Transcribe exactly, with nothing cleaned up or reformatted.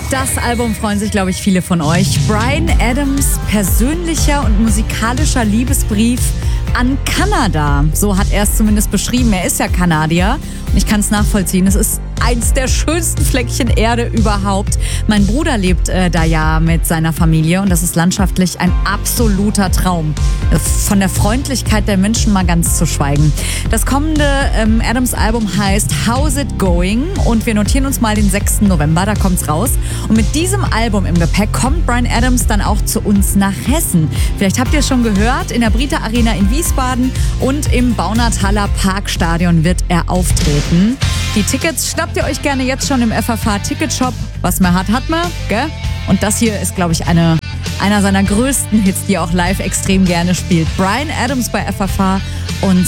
das Album freuen sich, glaube ich, viele von euch. Bryan Adams' persönlicher und musikalischer Liebesbrief an Kanada. So hat er es zumindest beschrieben. Er ist ja Kanadier und ich kann es nachvollziehen. Es ist eins der schönsten Fleckchen Erde überhaupt. Mein Bruder lebt äh, da ja mit seiner Familie und das ist landschaftlich ein absoluter Traum. Von der Freundlichkeit der Menschen mal ganz zu schweigen. Das kommende ähm, Adams-Album heißt How's It Going und wir notieren uns mal den sechsten November, da kommt's raus. Und mit diesem Album im Gepäck kommt Bryan Adams dann auch zu uns nach Hessen. Vielleicht habt ihr es schon gehört, in der Brita Arena in Wiesbaden und im Baunataler Parkstadion wird er auftreten. Die Tickets schnappt ihr euch gerne jetzt schon im F F H-Ticketshop. Was man hat, hat man, gell? Und das hier ist, glaube ich, eine, einer seiner größten Hits, die er auch live extrem gerne spielt. Bryan Adams bei F F H und